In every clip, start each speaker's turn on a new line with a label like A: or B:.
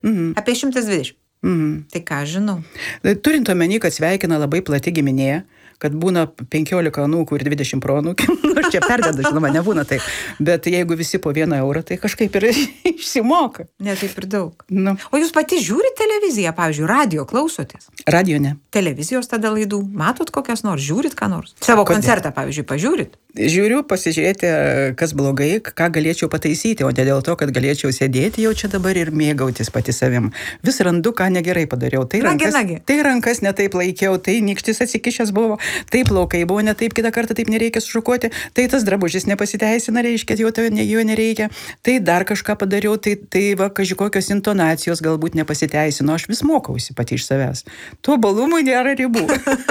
A: Apie 120. Tai ką žinau.
B: Turint omeny, kad sveikina labai plati giminė, kad būna 15 anūkų ir 20 proanūkių. Aš čia perdedu, žinoma, nebūna taip. Bet jeigu visi po 1 eurą, tai kažkaip ir išsimoka.
A: Ne, taip ir daug.
B: Nu.
A: O jūs pati žiūrit televiziją, pavyzdžiui, radio klausotės?
B: Radio ne.
A: Televizijos tada laidų? Matot kokias nors? Žiūrit ką nors? Savo koncertą, pavyzdžiui, pažiūrit?
B: Žiūriu, pasižiūrėti, kas blogai, ką galėčiau pataisyti, o ne dėl to, kad galėčiau sėdėti jau čia dabar ir mėgautis pati savim. Vis randu, ką negerai padariau. Tai rankas ne taip laikiau, tai nykštis atsikišęs buvo, tai plaukai buvo ne taip, kitą kartą taip nereikia sušukuoti, tai tas drabužis nepasiteisina, reiškia, jo nereikia, tai dar kažką padariau, tai va, kažkokios intonacijos galbūt nepasiteisino, aš vis mokausi pati iš savęs. Tuo balumui nėra ribų.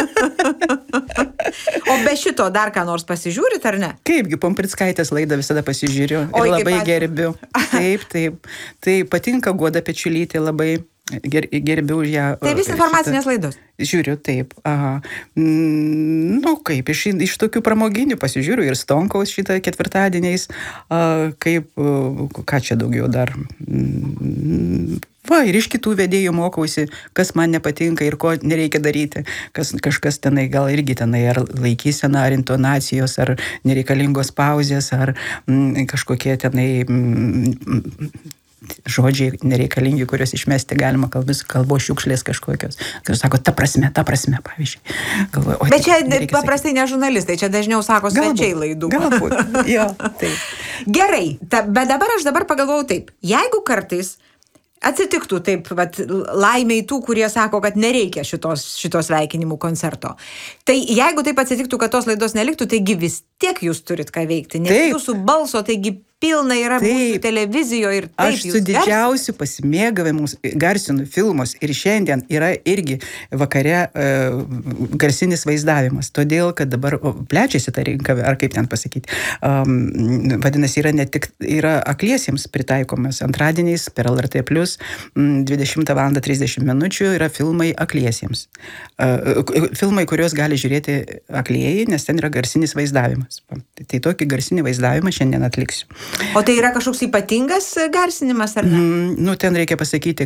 A: O be šito dar ką nors pasižiūrit, ar ne?
B: Kaipgi, Pumprickaitės laidą visada pasižiūriu ir labai gerbiu. Taip. Tai patinka Guoda Pečiulytė, labai gerbiu už ją.
A: Tai vis informacinės laidos?
B: Žiūriu, taip. Aha. Nu, kaip, iš tokių pramoginių pasižiūriu ir Stonkaus šitą ketvirtadieniais, kaip, ką čia daugiau dar... Va, ir iš kitų vedėjų mokausi, kas man nepatinka ir ko nereikia daryti. Kažkas tenai gal irgi tenai ar laikysena, ar intonacijos, ar nereikalingos pauzės, ar kažkokie tenai žodžiai nereikalingi, kuriuos išmesti galima, kalbos šiukšlės kažkokios. Kas sako, ta prasme, pavyzdžiui. Galvoju,
A: bet čia paprastai ne žurnalistai, čia dažniau sako svečiai laidų.
B: Galbūt, jo, taip.
A: Gerai, bet aš dabar pagalvojau taip, jeigu kartais atsitiktų taip, laimiai tų, kurie sako, kad nereikia šitos sveikinimų koncerto. Tai jeigu taip atsitiktų, kad tos laidos neliktų, taigi vis tiek jūs turit ką veikti. Nes jūsų balso, taigi pilna yra mūsų televizijoje ir taip
B: aš su didžiausiu pasimėgavimu garsinu filmus ir šiandien yra irgi vakare garsinis vaizdavimas. Todėl, kad dabar plečiasi ta rinka, ar kaip ten pasakyti, vadinasi, yra akliesiems pritaikomas antradieniais per LRT+, 20:30 minučių yra filmai akliesiems. Filmai, kuriuos gali žiūrėti aklieji, nes ten yra garsinis vaizdavimas. Tai tokį garsinį vaizdavimą šiandien atliksiu.
A: O tai yra kažkoks ypatingas garsinimas, ar ne?
B: Nu, ten reikia pasakyti,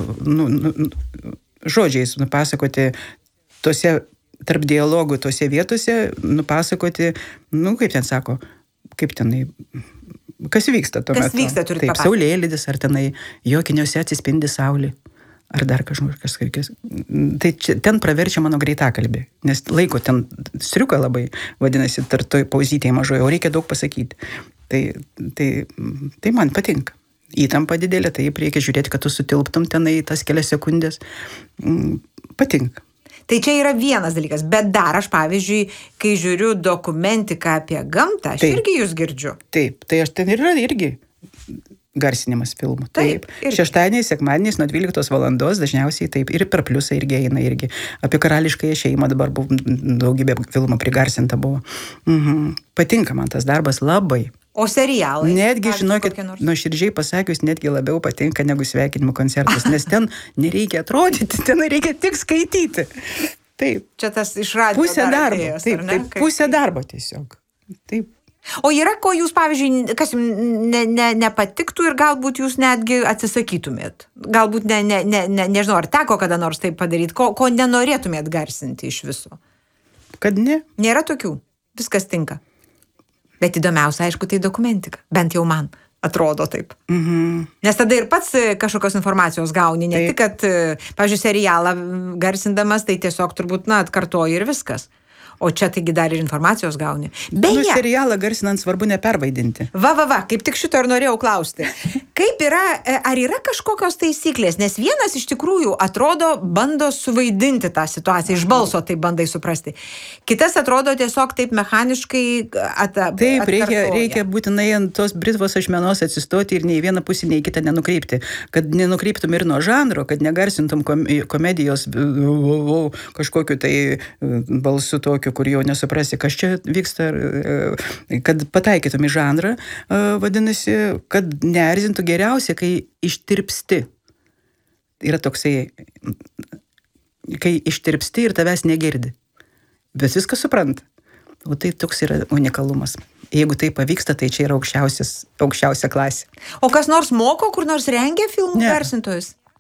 B: žodžiais nupasakoti tarp dialogų tose vietose, nupasakoti, kaip ten sako, kaip tenai, kas vyksta tuo metu.
A: Kas vyksta, turite
B: papasakoti. Taip, saulėlydis, ar tenai jokiniuose atsispindi saulė. Ar dar kažkas. Tai ten praverčia mano greitakalbį, nes laiko ten striuka labai, vadinasi, toj pauzytėje mažoje, o reikia daug pasakyti. Tai man patinka. Įtampa didelė, tai reikia žiūrėti, kad tu sutilptum tenai tas kelias sekundės. Patinka.
A: Tai čia yra vienas dalykas, bet dar aš, pavyzdžiui, kai žiūriu dokumentiką apie gamtą, aš irgi jūs girdžiu.
B: Taip, tai aš ten yra irgi garsinimas filmų. Taip. Šeštadieniais, sekmadieniais nuo 12 valandos dažniausiai taip. Ir per pliusą irgi eina irgi. Apie karališkąją šeimą dabar buvo daugybė filmų prigarsinta buvo. Patinka man tas darbas labai.
A: O serialai?
B: Netgi, žinokit, nuoširdžiai pasakius, netgi labiau patinka negu sveikinimų koncertas, nes ten nereikia atrodyti, ten reikia tik skaityti. Taip.
A: Čia tas iš radijo
B: pusė darbo. Taip, pusė darbo tiesiog. Taip.
A: O yra, ko jūs, pavyzdžiui, kas jums nepatiktų ir galbūt jūs netgi atsisakytumėt? Galbūt nežinau, ar teko kada nors taip padaryti, ko nenorėtumėt garsinti iš viso?
B: Kad ne.
A: Nėra tokių. Viskas tinka. Bet įdomiausia, aišku, tai dokumentika. Bent jau man atrodo taip. Nes tada ir pats kažkokios informacijos gauni. Ne tik, kad, pavyzdžiui, serialą garsindamas, tai tiesiog turbūt, atkartoji ir viskas. O čia taigi dar ir informacijos gauni. Beje,
B: serialą garsinant svarbu nepervaidinti.
A: Va, kaip tik šito ir norėjau klausti. Kaip yra, ar yra kažkokios taisyklės? Nes vienas iš tikrųjų atrodo, bando suvaidinti tą situaciją, iš balso tai bandai suprasti. Kitas atrodo tiesiog taip mechaniškai
B: Taip, reikia būtinai ant tos britvos ašmenos atsistoti ir nei vieną pusę, nei kitą nenukreipti. Kad nenukreiptum ir nuo žanro, kad negarsintum komedijos kažkokiu tai balsu tokiu, kur jau nesuprasi, kas čia vyksta, kad pataikytum į žanrą, vadinasi, kad neerzintų geriausia, kai ištirpsti. Yra toksai, kai ištirpsti ir tavęs negirdi. Bet viską supranta. O tai toks yra unikalumas. Jeigu tai pavyksta, tai čia yra aukščiausia klasė.
A: O kas nors moko, kur nors rengia filmų garsintojus?